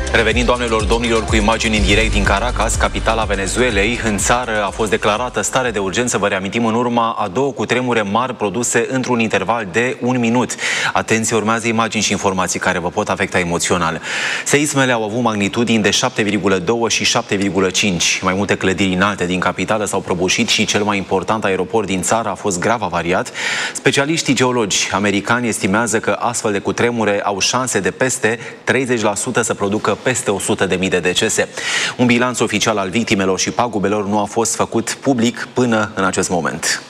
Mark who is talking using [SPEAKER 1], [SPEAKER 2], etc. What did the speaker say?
[SPEAKER 1] Revenind, doamnelor, domnilor, cu imagini în direct din Caracas, capitala Venezuelei, în țară a fost declarată stare de urgență, vă reamintim, în urma a 2 cutremure mari produse într-un interval de 1 minut. Atenție, urmează imagini și informații care vă pot afecta emoțional. Seismele au avut magnitudini de 7,2 și 7,5. Mai multe clădiri înalte din capitală s-au prăbușit și cel mai important aeroport din țară a fost grav avariat. Specialiștii geologi americani estimează că astfel de cutremure au șanse de peste 30% să producă peste 100.000 de decese. Un bilanț oficial al victimelor și pagubelor nu a fost făcut public până în acest moment.